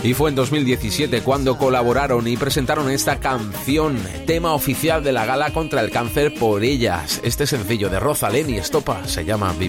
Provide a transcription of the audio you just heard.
Y fue en 2017 cuando colaboraron y presentaron esta canción, tema oficial de la gala contra el cáncer por ellas. Este sencillo de Rosalén y Estopa se llama